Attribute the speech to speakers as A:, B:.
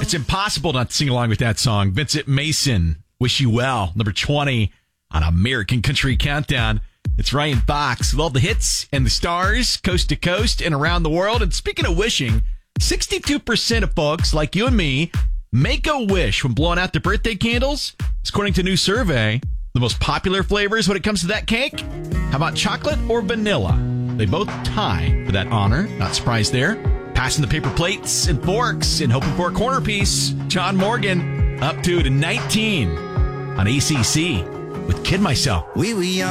A: It's impossible not to sing along with that song. Vincent Mason, Wish You Well, number 20 on American Country Countdown. It's Ryan Fox with all the hits and the stars, coast to coast and around the world. And speaking of wishing, 62% of folks like you and me make a wish when blowing out their birthday candles. According to a new survey, the most popular flavors when it comes to that cake, how about chocolate or vanilla? They both tie for that honor. Not surprised there. Passing the paper plates and forks and hoping for a corner piece. John Morgan up to 19 on ACC with Kid Myself.
B: We